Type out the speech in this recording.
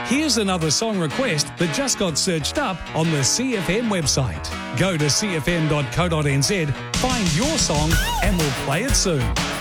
Here's another song request that just got searched up on the CFM website. Go to cfm.co.nz, find your song, and we'll play it soon.